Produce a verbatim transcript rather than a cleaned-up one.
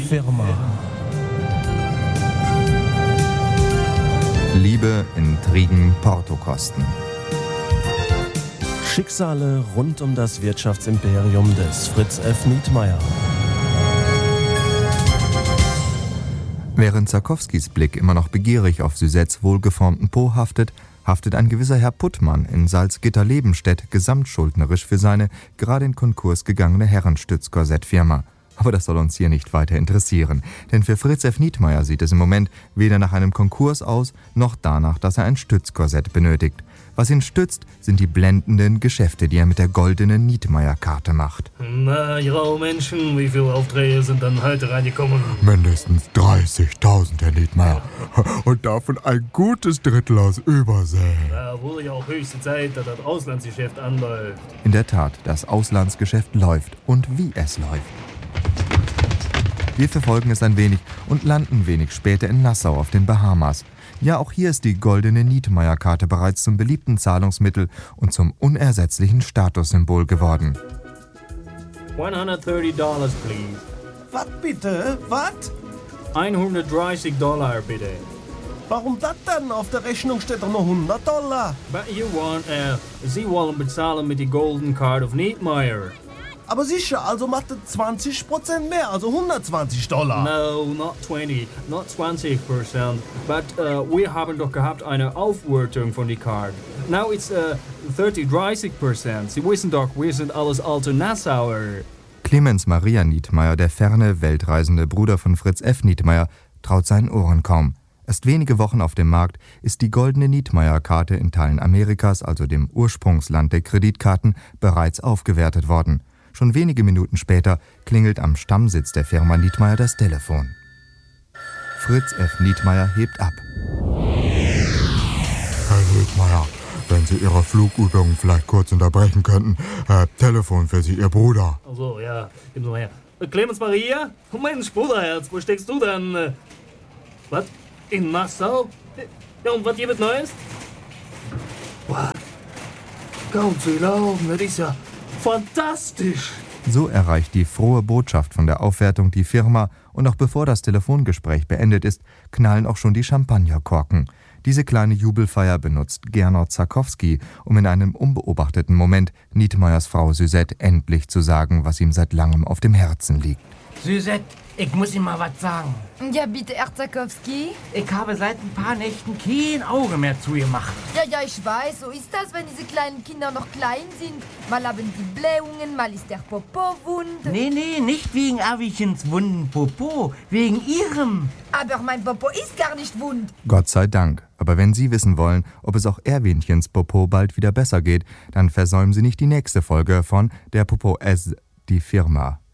Firma. Liebe, Intrigen, Portokosten. Schicksale rund um das Wirtschaftsimperium des Fritz F. Nietmeyer. Während Zakowskis Blick immer noch begierig auf Susettes wohlgeformten Po haftet, haftet ein gewisser Herr Puttmann in Salzgitter-Lebenstedt gesamtschuldnerisch für seine gerade in Konkurs gegangene Herrenstützkorsettfirma. Aber das soll uns hier nicht weiter interessieren, denn für Fritz F. Nietmeyer sieht es im Moment weder nach einem Konkurs aus, noch danach, dass er ein Stützkorsett benötigt. Was ihn stützt, sind die blendenden Geschäfte, die er mit der goldenen Nietmeyer-Karte macht. Na, ja, Menschen, wie viele Aufträge sind dann heute reingekommen? Mindestens dreißigtausend, Herr Nietmeyer. Und davon ein gutes Drittel aus Übersee. Da wurde ja auch höchste Zeit, dass das Auslandsgeschäft anläuft. In der Tat, das Auslandsgeschäft läuft und wie es läuft. Wir verfolgen es ein wenig und landen wenig später in Nassau auf den Bahamas. Ja, auch hier ist die goldene Nietmeyer-Karte bereits zum beliebten Zahlungsmittel und zum unersetzlichen Statussymbol geworden. hundertdreißig Dollar, please. Was bitte? Was? hundertdreißig Dollar, bitte. Warum das denn? Auf der Rechnung steht doch nur hundert Dollar. But you want, äh, Sie wollen bezahlen mit der Golden Card of Nietmeyer. Aber sicher, also macht es zwanzig Prozent mehr, also hundertzwanzig Dollar. No, not twenty, not twenty percent. But uh, wir haben doch gehabt eine Aufwertung von der Card. Now it's uh, thirty, dreißig Prozent. Sie wissen doch, wir sind alles alte Nassauer. Clemens Maria Nietmeyer, der ferne, weltreisende Bruder von Fritz F. Nietmeyer, traut seinen Ohren kaum. Erst wenige Wochen auf dem Markt ist die goldene Nietmeyer-Karte in Teilen Amerikas, also dem Ursprungsland der Kreditkarten, bereits aufgewertet worden. Schon wenige Minuten später klingelt am Stammsitz der Firma Nietmeyer das Telefon. Fritz F. Nietmeyer hebt ab. Herr Nietmeyer, wenn Sie Ihre Flugübungen vielleicht kurz unterbrechen könnten. Äh, Telefon für Sie, Ihr Bruder. Also, ja, gib mal her. Clemens Maria? Mensch, Bruderherz, wo steckst du denn? Was? In Nassau? Ja, und was gibt es Neues? What? Kaum zu glauben, das ist ja fantastisch! So erreicht die frohe Botschaft von der Aufwertung die Firma und noch bevor das Telefongespräch beendet ist, knallen auch schon die Champagnerkorken. Diese kleine Jubelfeier benutzt Gernot Zakowski, um in einem unbeobachteten Moment Nietmeyers Frau Suzette endlich zu sagen, was ihm seit langem auf dem Herzen liegt. Suzette, ich muss Ihnen mal was sagen. Ja, bitte, Herr Zakowski. Ich habe seit ein paar Nächten kein Auge mehr zu ihr gemacht. Ja, ja, ich weiß, so ist das, wenn diese kleinen Kinder noch klein sind. Mal haben sie Blähungen, mal ist der Popo wund. Nee, nee, nicht wegen Erwichens wunden Popo, wegen Ihrem. Aber mein Popo ist gar nicht wund. Gott sei Dank. Aber wenn Sie wissen wollen, ob es auch Erwinchens Popo bald wieder besser geht, dann versäumen Sie nicht die nächste Folge von Der Popo S, die Firma.